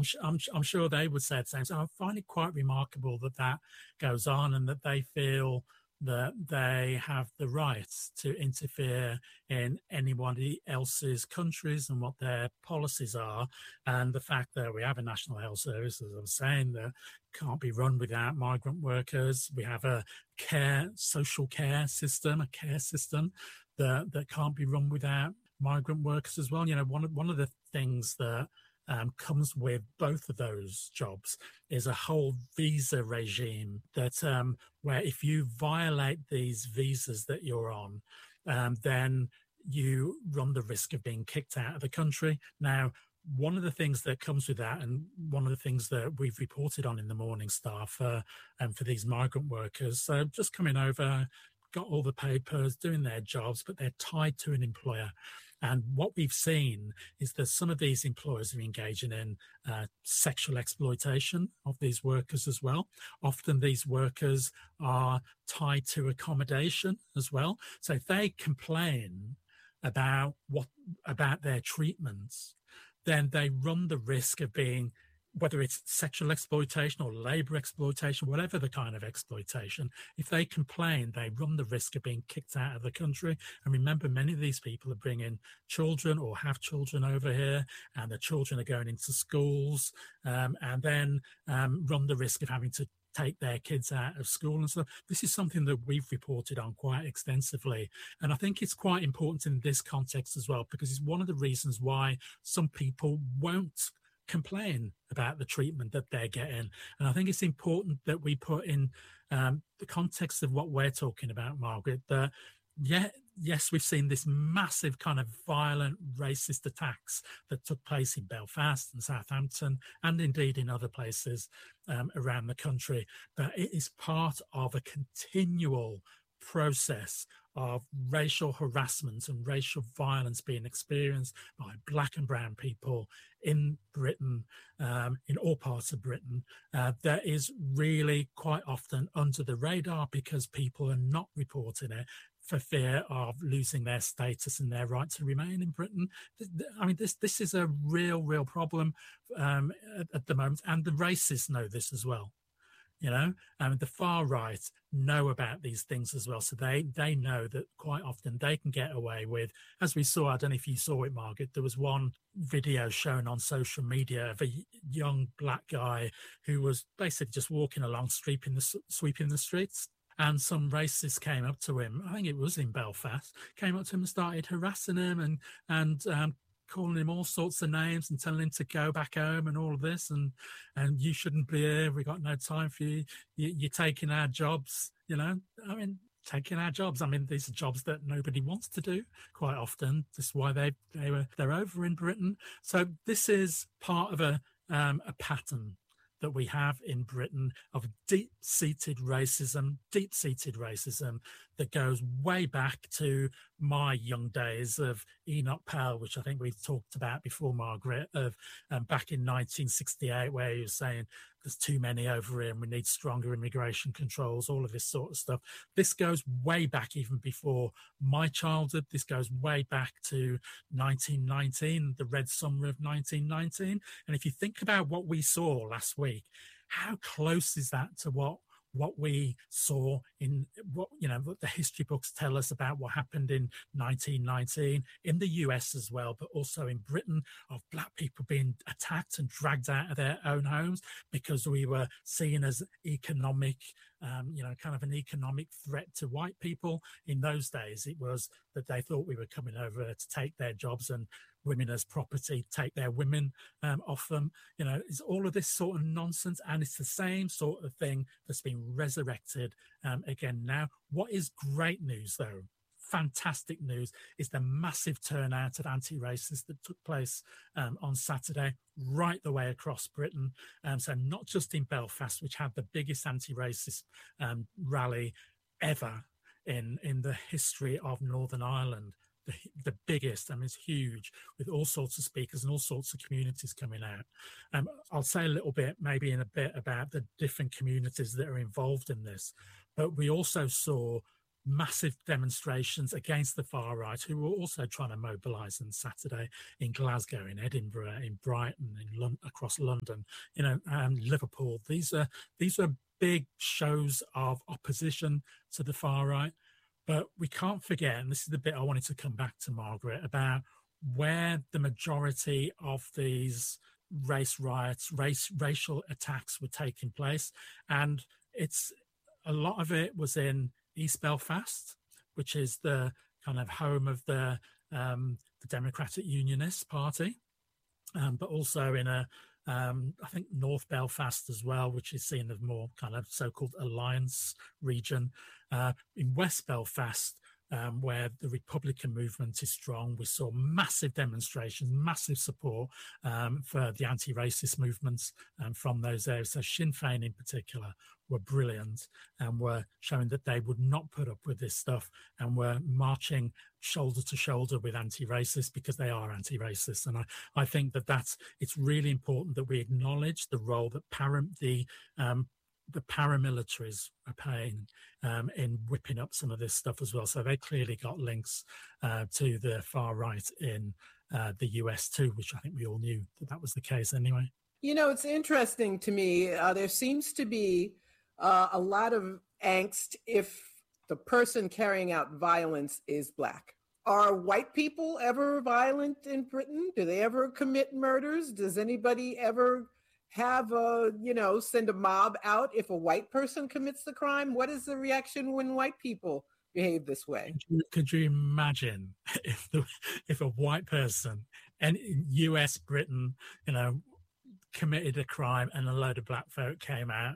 I'm sure they would say the same. So I find it quite remarkable that that goes on, and that they feel that they have the right to interfere in anybody else's countries and what their policies are. And the fact that we have a national health service, as I was saying, that can't be run without migrant workers. We have a social care system, a care system that can't be run without migrant workers as well. You know, one of the things that comes with both of those jobs is a whole visa regime that where if you violate these visas that you're on, then you run the risk of being kicked out of the country. Now, one of the things that comes with that, and one of the things that we've reported on in the Morning Star for these migrant workers, just coming over, got all the papers, doing their jobs, but they're tied to an employer. And what we've seen is that some of these employers are engaging in sexual exploitation of these workers as well. Often these workers are tied to accommodation as well. So if they complain about their treatments, then they run the risk of being, whether it's sexual exploitation or labor exploitation, whatever the kind of exploitation, if they complain, they run the risk of being kicked out of the country. And remember, many of these people are bringing children or have children over here, and the children are going into schools, and then run the risk of having to take their kids out of school and stuff. This is something that we've reported on quite extensively. And I think it's quite important in this context as well, because it's one of the reasons why some people won't complain about the treatment that they're getting. And I think it's important that we put in the context of what we're talking about, Margaret, that yes, we've seen this massive kind of violent racist attacks that took place in Belfast and Southampton, and indeed in other places around the country. But it is part of a continual process of racial harassment and racial violence being experienced by Black and brown people in Britain, in all parts of Britain, that is really quite often under the radar because people are not reporting it for fear of losing their status and their right to remain in Britain. I mean, this is a real problem at the moment, and the racists know this as well. You know, and the far right know about these things as well. So they know that quite often they can get away with, as we saw, I don't know if you saw it, Margaret, there was one video shown on social media of a young Black guy who was basically just walking along, sweeping the streets. And some racists came up to him, I think it was in Belfast, came up to him and started harassing him and calling him all sorts of names and telling him to go back home and all of this, and you shouldn't be here, we got no time for you, you're taking our jobs, you know. I mean, taking our jobs, I mean, these are jobs that nobody wants to do quite often. This is why they're over in Britain. So this is part of a pattern that we have in Britain of deep-seated racism that goes way back to my young days of Enoch Powell, which I think we've talked about before, Margaret, of back in 1968, where he was saying there's too many over here and we need stronger immigration controls, all of this sort of stuff. This goes way back even before my childhood. This goes way back to 1919, the Red Summer of 1919. And if you think about what we saw last week, how close is that to what we saw in what the history books tell us about what happened in 1919 in the US as well, but also in Britain, of Black people being attacked and dragged out of their own homes because we were seen as economic, kind of an economic threat to white people. In those days, it was that they thought we were coming over to take their jobs and women as property, take their women off them. You know, it's all of this sort of nonsense, and it's the same sort of thing that's been resurrected again now. What is great news, though, fantastic news, is the massive turnout of anti-racists that took place on Saturday right the way across Britain. So not just in Belfast, which had the biggest anti-racist rally ever in the history of Northern Ireland. The biggest, I mean, it's huge, with all sorts of speakers and all sorts of communities coming out. I'll say a little bit, maybe in a bit, about the different communities that are involved in this. But we also saw massive demonstrations against the far right, who were also trying to mobilise on Saturday in Glasgow, in Edinburgh, in Brighton, across London, Liverpool. These are big shows of opposition to the far right. But we can't forget, and this is the bit I wanted to come back to, Margaret, about where the majority of these race riots, racial attacks were taking place. And a lot of it was in East Belfast, which is the kind of home of the Democratic Unionist Party, but also in I think North Belfast as well, which is seen as more kind of so-called alliance region. In West Belfast, where the Republican movement is strong, we saw massive demonstrations, massive support for the anti-racist movements from those areas. So Sinn Féin in particular were brilliant and were showing that they would not put up with this stuff and were marching shoulder to shoulder with anti-racists because they are anti-racist. And I think that it's really important that we acknowledge the role that the paramilitaries are playing in whipping up some of this stuff as well. So they clearly got links to the far right in the US too, which I think we all knew that was the case anyway. You know, it's interesting to me. There seems to be a lot of angst if the person carrying out violence is Black. Are white people ever violent in Britain? Do they ever commit murders? Does anybody ever have send a mob out if a white person commits the crime? What is the reaction when white people behave this way? Could you imagine if a white person in US Britain, committed a crime and a load of black folk came out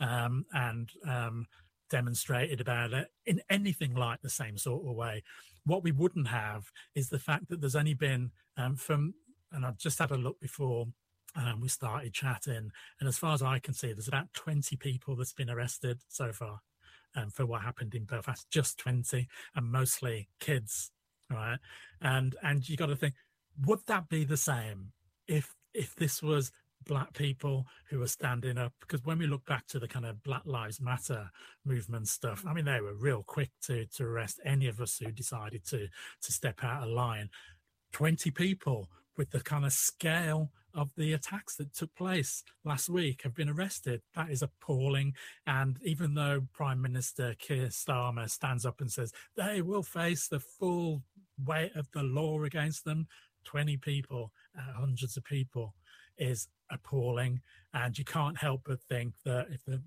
and demonstrated about it in anything like the same sort of way? What we wouldn't have is the fact that there's only been and I've just had a look before we started chatting, and as far as I can see, there's about 20 people that's been arrested so far for what happened in Belfast. Just 20, and mostly kids, right? And you got to think, would that be the same if this was Black people who were standing up? Because when we look back to the kind of Black Lives Matter movement stuff, I mean, they were real quick to arrest any of us who decided to step out of line. 20 people with the kind of scale of the attacks that took place last week have been arrested. That is appalling. And even though Prime Minister Keir Starmer stands up and says they will face the full weight of the law against them, 20 people, hundreds of people, is appalling. And you can't help but think that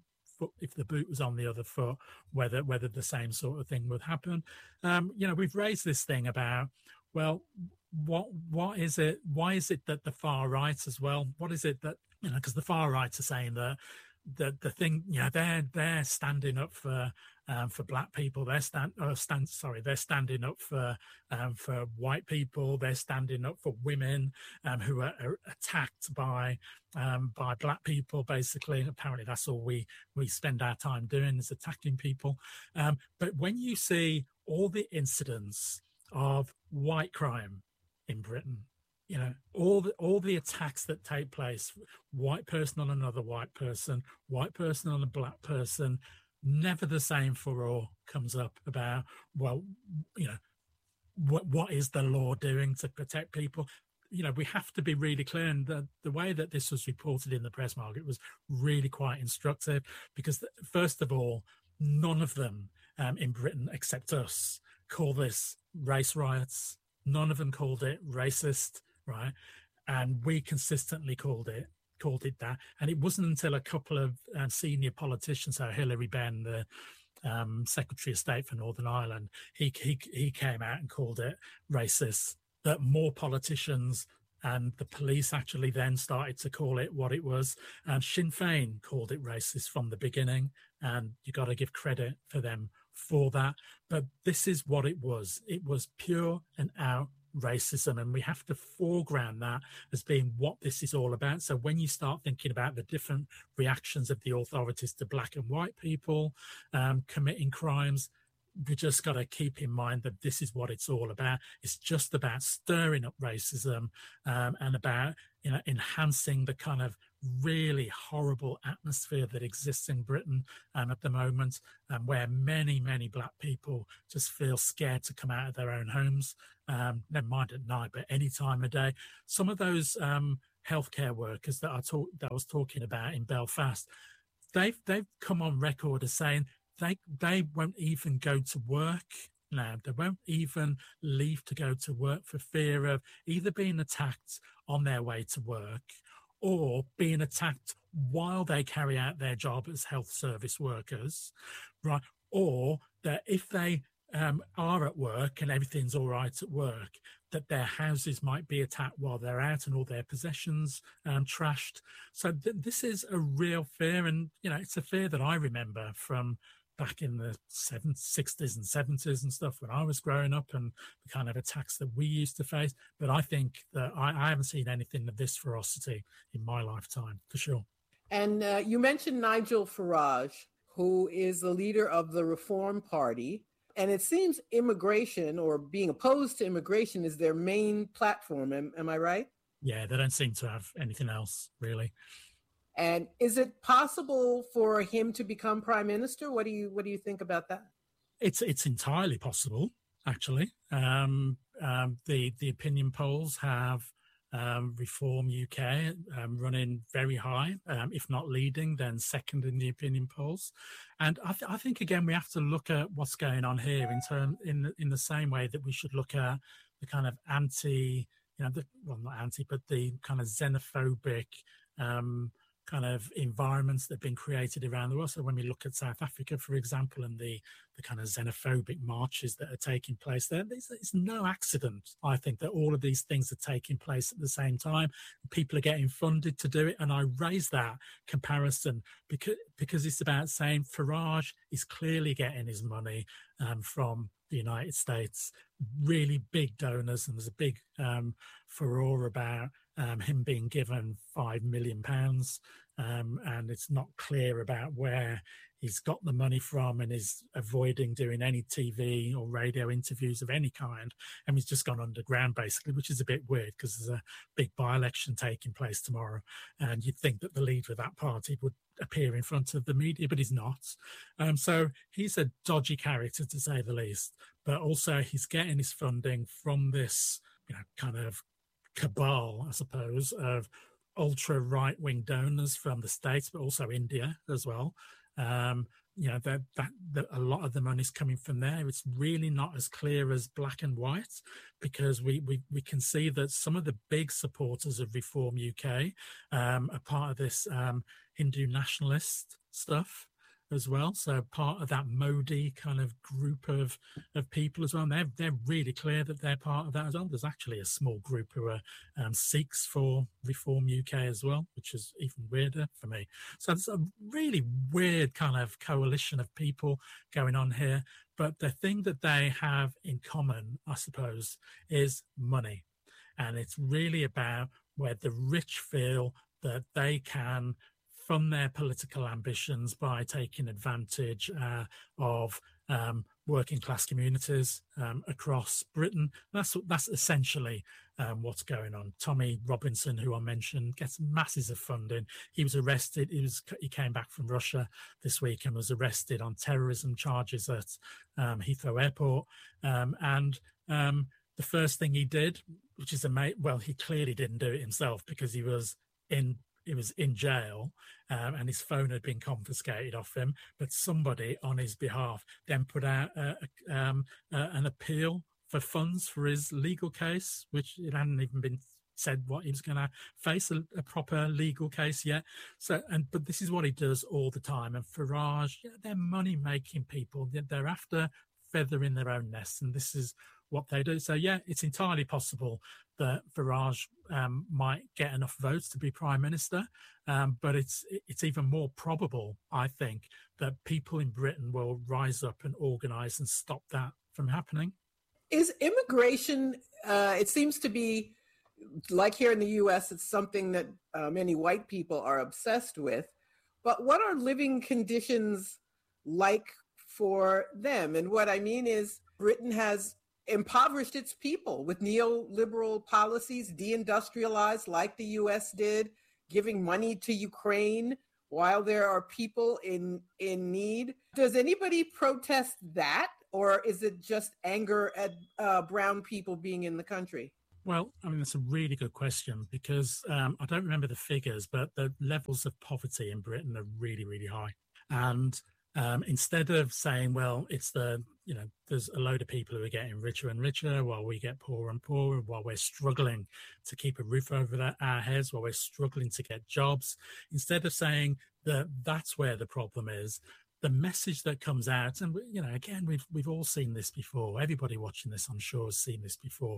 if the boot was on the other foot, whether the same sort of thing would happen. We've raised this thing about, well, what is it? Why is it that the far right as well? What is it that, because the far right are saying that the thing, they're standing up for Black people. They're standing up for white people. They're standing up for women who are attacked by Black people. Basically, apparently that's all we spend our time doing, is attacking people. But when you see all the incidents of white crime in Britain, all the attacks that take place, white person on another white person on a Black person, never the same for all comes up about, well, what is the law doing to protect people? We have to be really clear, and the way that this was reported in the press, Margaret, was really quite instructive, because first of all, none of them in Britain except us call this race riots. None of them called it racist, right? And we consistently called it that. And it wasn't until a couple of senior politicians, so Hilary Benn, the Secretary of State for Northern Ireland, he came out and called it racist, that more politicians and the police actually then started to call it what it was. And Sinn Féin called it racist from the beginning, and you got to give credit for them for that. But this is what it was. It was pure and out racism, and we have to foreground that as being what this is all about. So when you start thinking about the different reactions of the authorities to Black and white people committing crimes, we just got to keep in mind that this is what it's all about. It's just about stirring up racism and about enhancing the kind of really horrible atmosphere that exists in Britain at the moment, where many, many Black people just feel scared to come out of their own homes, never mind at night, but any time of day. Some of those healthcare workers that I was talking about in Belfast, they've come on record as saying they won't even go to work now. They won't even leave to go to work for fear of either being attacked on their way to work or being attacked while they carry out their job as health service workers, right? Or that if they are at work and everything's all right at work, that their houses might be attacked while they're out and all their possessions trashed. So this is a real fear, and it's a fear that I remember from back in the 60s and 70s and stuff when I was growing up, and the kind of attacks that we used to face. But I think that I haven't seen anything of this ferocity in my lifetime, for sure. And you mentioned Nigel Farage, who is the leader of the Reform Party. And it seems immigration, or being opposed to immigration, is their main platform. Am I right? Yeah, they don't seem to have anything else, really. And is it possible for him to become prime minister? What do you think about that? It's entirely possible, actually. The opinion polls have Reform UK running very high, if not leading, then second in the opinion polls. And I think again we have to look at what's going on here in the same way that we should look at the kind of not anti, but the kind of xenophobic kind of environments that have been created around the world. So when we look at South Africa, for example, and the kind of xenophobic marches that are taking place there, it's no accident, I think, that all of these things are taking place at the same time. People are getting funded to do it. And I raise that comparison because it's about saying Farage is clearly getting his money from the United States, really big donors, and there's a big furore about him being given £5 million, and it's not clear about where he's got the money from, and is avoiding doing any TV or radio interviews of any kind, and he's just gone underground basically, which is a bit weird because there's a big by-election taking place tomorrow, and you'd think that the leader of that party would appear in front of the media, but he's not. So he's a dodgy character, to say the least, but also he's getting his funding from this kind of cabal, I suppose, of ultra right-wing donors from the States, but also India as well. That a lot of the money's coming from there. It's really not as clear as black and white, because we can see that some of the big supporters of Reform UK are part of this Hindu nationalist stuff as well. So part of that Modi kind of group of people as well. And they're really clear that they're part of that as well. There's actually a small group who are Sikhs for Reform UK as well, which is even weirder for me. So it's a really weird kind of coalition of people going on here. But the thing that they have in common, I suppose, is money. And it's really about where the rich feel that they can fund their political ambitions by taking advantage of working class communities across Britain. That's essentially what's going on. Tommy Robinson, who I mentioned, gets masses of funding. He was arrested. He came back from Russia this week and was arrested on terrorism charges at Heathrow Airport. And the first thing he did, which is he clearly didn't do it himself because he was in jail and his phone had been confiscated off him, but somebody on his behalf then put out an appeal for funds for his legal case, which it hadn't even been said what he was going to face a proper legal case yet. But this is what he does all the time. And Farage, they're money-making people. They're after feathering their own nests, and this is what they do. So yeah, it's entirely possible that Farage might get enough votes to be prime minister, but it's even more probable, I think, that people in Britain will rise up and organise and stop that from happening. Is immigration? It seems to be like here in the U.S. It's something that many white people are obsessed with. But what are living conditions like for them? And what I mean is, Britain has impoverished its people with neoliberal policies, deindustrialized like the U.S. did, giving money to Ukraine while there are people in need. Does anybody protest that, or is it just anger at brown people being in the country? Well, I mean, that's a really good question because I don't remember the figures, but the levels of poverty in Britain are really, really high. And instead of saying, well, it's there's a load of people who are getting richer and richer while we get poorer and poorer, while we're struggling to keep a roof over our heads, while we're struggling to get jobs, instead of saying that that's where the problem is, the message that comes out, and again, we've all seen this before. Everybody watching this, I'm sure, has seen this before.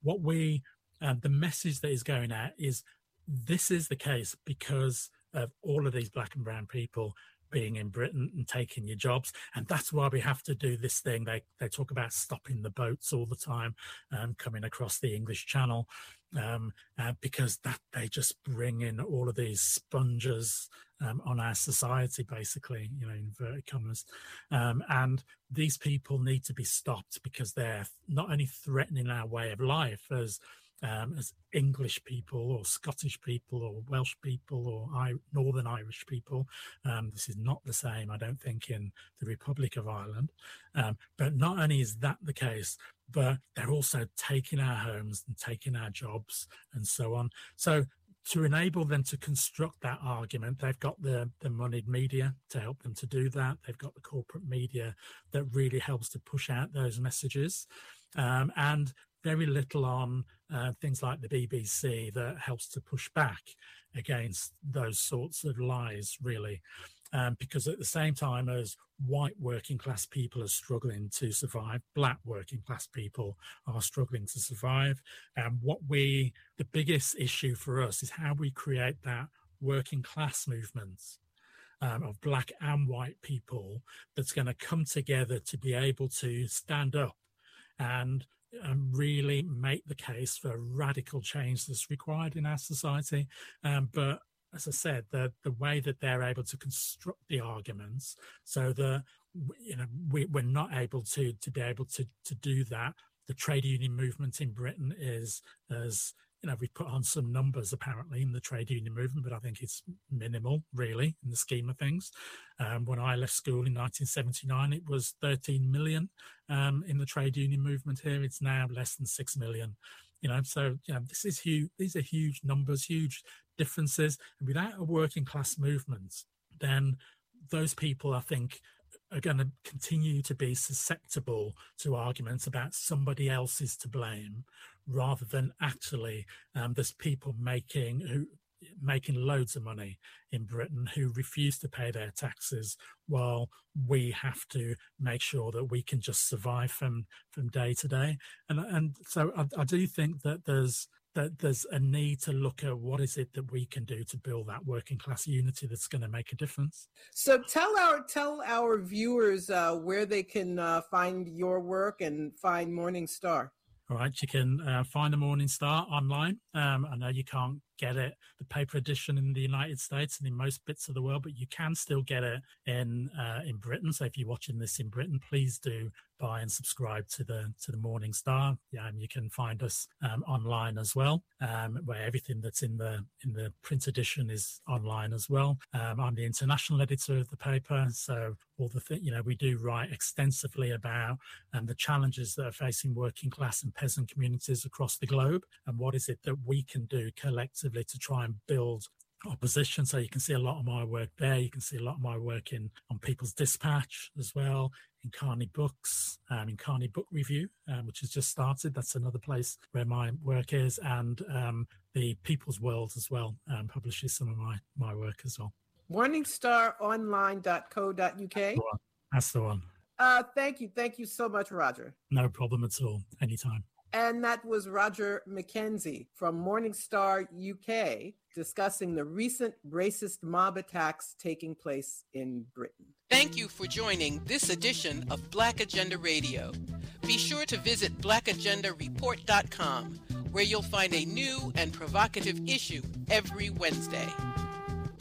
The message that is going out is this is the case because of all of these black and brown people being in Britain and taking your jobs, and that's why we have to do this thing. They talk about stopping the boats all the time, coming across the English Channel, because that they just bring in all of these sponges on our society, basically, in inverted commas, and these people need to be stopped because they're not only threatening our way of life as English people or Scottish people or Welsh people or Northern Irish people. This is not the same, I don't think, in the Republic of Ireland. But not only is that the case, but they're also taking our homes and taking our jobs and so on. So to enable them to construct that argument, they've got the moneyed media to help them to do that. They've got the corporate media that really helps to push out those messages. And very little on things like the BBC that helps to push back against those sorts of lies, really. Because at the same time as white working class people are struggling to survive, black working class people are struggling to survive. And the biggest issue for us is how we create that working class movement of black and white people that's going to come together to be able to stand up and really make the case for radical change that's required in our society. But as I said, the way that they're able to construct the arguments so that we're not able to be able to do that. The trade union movement in Britain is, as we put on some numbers apparently in the trade union movement, but I think it's minimal really in the scheme of things. When I left school in 1979, it was 13 million in the trade union movement here. It's now less than 6 million. So this is huge. These are huge numbers, huge differences. And without a working class movement, then those people, I think, are going to continue to be susceptible to arguments about somebody else is to blame, rather than actually there's people making loads of money in Britain who refuse to pay their taxes, while we have to make sure that we can just survive from day to day. And so I do think that there's a need to look at what is it that we can do to build that working class unity that's going to make a difference. So tell our viewers where they can find your work and find Morning Star. All right, you can find the Morning Star online. I know you can't get it, the paper edition, in the United States and in most bits of the world, but you can still get it in Britain. So if you're watching this in Britain, please do buy and subscribe to the Morning Star. And you can find us online as well, where everything that's in the print edition is online as well. I'm the international editor of the paper, so all the we do write extensively about the challenges that are facing working class and peasant communities across the globe, and what is it that we can do collectively to try and build opposition. So you can see a lot of my work there. You can see a lot of my work on People's Dispatch as well, in Carney Books, in Carney Book Review, which has just started. That's another place where my work is, and the People's World as well publishes some of my work as well. morningstaronline.co.uk. That's the one. Thank you so much, Roger. No problem at all. Anytime. And that was Roger Mackenzie from Morning Star UK discussing the recent racist mob attacks taking place in Britain. Thank you for joining this edition of Black Agenda Radio. Be sure to visit blackagendareport.com, where you'll find a new and provocative issue every Wednesday.